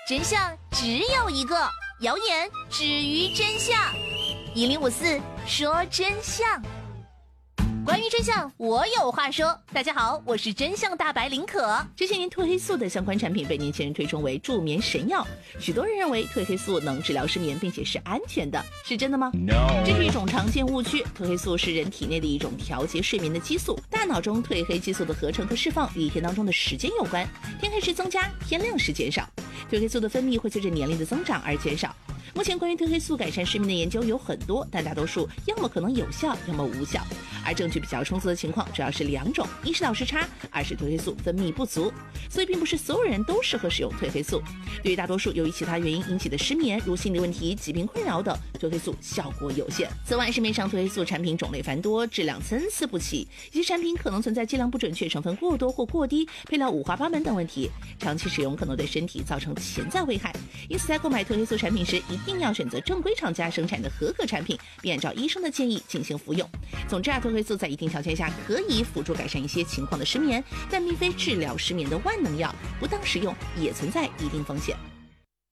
真相只有一个，谣言止于真相。1054说真相。关于真相，我有话说。大家好，我是真相大白林可。这些年褪黑素的相关产品被年轻人推崇为助眠神药，许多人认为褪黑素能治疗失眠，并且是安全的，是真的吗？ No。 这是一种常见误区。褪黑素是人体内的一种调节睡眠的激素，大脑中褪黑激素的合成和释放与一天当中的时间有关，天黑时增加，天亮时减少。褪黑素的分泌会随着年龄的增长而减少。目前关于褪黑素改善睡眠的研究有很多，但大多数要么可能有效，要么无效。而证据比较充足的情况主要是两种，一是导时差，二是褪黑素分泌不足。所以并不是所有人都适合使用褪黑素。对于大多数由于其他原因引起的失眠，如心理问题、疾病困扰等，褪黑素效果有限。此外，市面上褪黑素产品种类繁多，质量参差不齐，一些产品可能存在剂量不准确、成分过多或过低、配料五花八门等问题，长期使用可能对身体造成潜在危害。因此在购买褪黑素产品时，一定要选择正规厂家生产的合格产品，并按照医生的建议进行服用。总之褪黑素在一定条件下可以辅助改善一些情况的失眠，但并非治疗失眠的万能药，不当使用也存在一定风险。